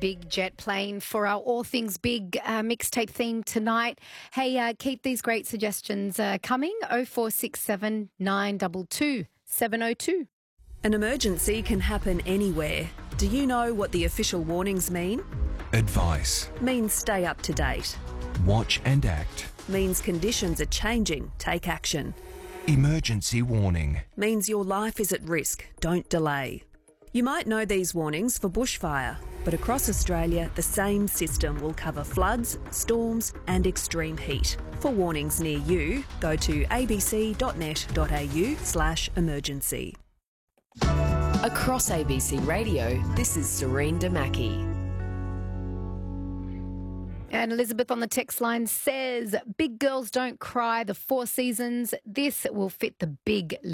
big jet plane for our All Things Big mixtape theme tonight. Hey, keep these great suggestions coming. 0467 922 702. An emergency can happen anywhere. Do you know what the official warnings mean? Advice. Means stay up to date. Watch and act. Means conditions are changing. Take action. Emergency warning. Means your life is at risk. Don't delay. You might know these warnings for bushfire, but across Australia, the same system will cover floods, storms and extreme heat. For warnings near you, go to abc.net.au/emergency. Across ABC Radio, this is Serene Damaki. And Elizabeth on the text line says, big girls don't cry, the Four Seasons. This will fit the big